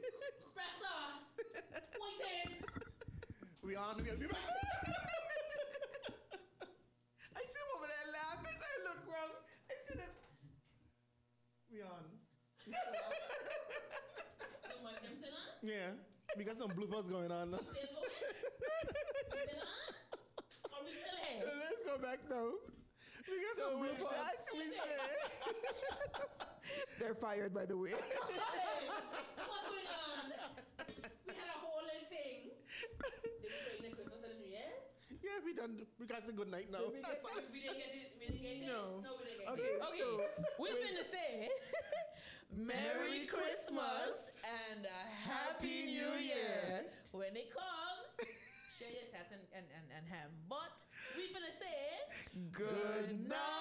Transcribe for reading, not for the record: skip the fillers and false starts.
Press star. Waiting. We on. We back. I see him over there laughing. So I look wrong. I see them. We on. You want them still on? Yeah. We got some bloopers going on now. Still going? Still on? Or we still So here? let's go back now. We got So some with bloopers. that, we say they're fired, by the way. Hey, what's going on? We had a whole little thing. Did we break the Christmas and New Year's? Yeah, we done. We got a good night now. Did we That's all. We didn't get it. We didn't get it. No. No, we didn't get Okay, it. so we finna say Merry Christmas and a Happy New Year. When it comes, share your tat and ham. But we finna say good night.